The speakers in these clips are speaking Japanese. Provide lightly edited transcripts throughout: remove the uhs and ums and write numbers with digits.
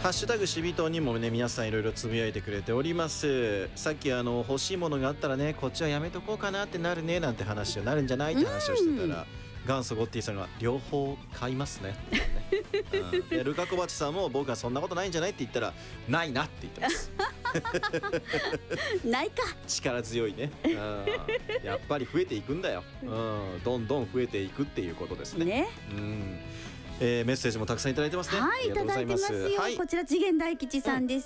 ハッシュタグしびとにもね皆さんいろいろつぶやいてくれております。さっき欲しいものがあったらねこっちはやめとこうかなってなるねなんて話になるんじゃないって話をしてたら、元祖ゴッティさんが両方買いますねってね、でルカ・コバチさんも僕はそんなことないんじゃないって言ったらないなって言ってますないか。 力強いね、やっぱり増えていくんだよ、どんどん増えていくっていうことですね。メッセージもたくさんいただいてますね。 はい、いただいてますよ、はい、こちら次元大吉さんです、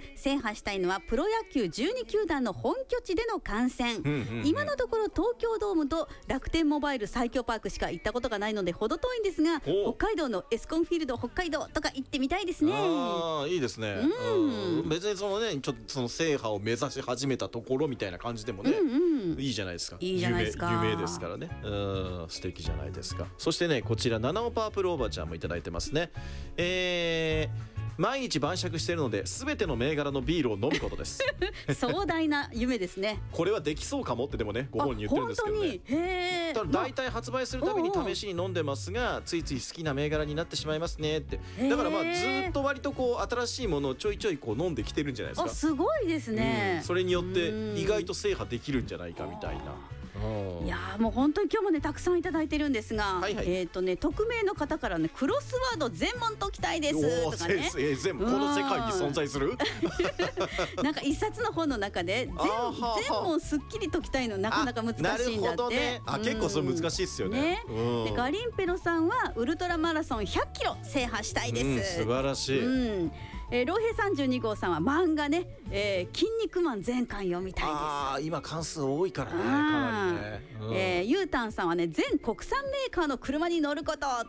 制覇したいのはプロ野球12球団の本拠地での観戦、今のところ東京ドームと楽天モバイル最強パークしか行ったことがないので程遠いんですが、北海道のエスコンフィールド北海道とか行ってみたいですね。 いいですね、別にちょっとその制覇を目指し始めたところみたいな感じでもね、いいじゃないですか。 いいじゃないですか。 夢ですからね。素敵じゃないですか。そしてねこちら七尾パープルおばちゃんもいただいてますね。毎日晩酌しているので全ての銘柄のビールを飲むことです壮大な夢ですね。 これはできそうかもってでもねご本人言ってるんですけどね。 へー、 ただ大体発売するたびに試しに飲んでますがついつい好きな銘柄になってしまいますねって。だからずっと割と新しいものをちょいちょい飲んできてるんじゃないですか。 すごいですね、 それによって意外と制覇できるんじゃないかみたいな。 いやもう本当に今日もねたくさんいただいてるんですが、匿名の方からねクロスワード全問解きたいですとかね。 この世界に存在するなんか一冊の本の中で全問すっきり解きたいのなかなか難しいんだって。なるほどね。 結構それ難しいですよね。 でガリンペロさんはウルトラマラソン100キロ制覇したいです、 素晴らしい。 老平32号さんは漫画ね、筋肉マン全巻読みたいです。 今関数多いからね、かなりね。 ゆうたんさんはね全国産メーカーの車に乗ることって。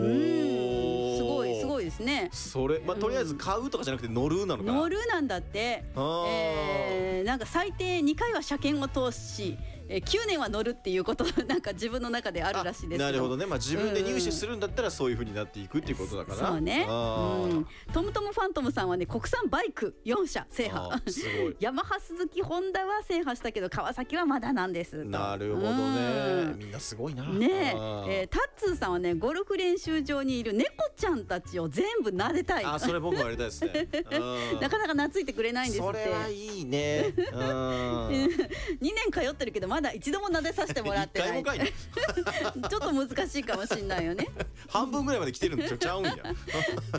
すごいですね。 それとりあえず買うとかじゃなくて乗るなのかな。 乗るなんだって。なんか最低2回は車検を通し9年は乗るっていうことなんか自分の中であるらしいですけど。 なるほどね、自分で入手するんだったらそういう風になっていくっていうことだから。 そうね。トムトムファントムさんはね国産バイク4車制覇。すごいヤマハスズキホンダは制覇したけど川崎はまだなんです。 なるほどね、みんなすごいな。 ねタッツーさんはねゴルフ練習場にいる猫ちゃんたちを全部撫でたい。 それ僕もやりたいですねなかなか懐いてくれないんですって。 それはいいね 2年通ってるけどまだ一度も撫でさせてもらってないちょっと難しいかもしれないよね半分ぐらいまで来てるんでちゃうんや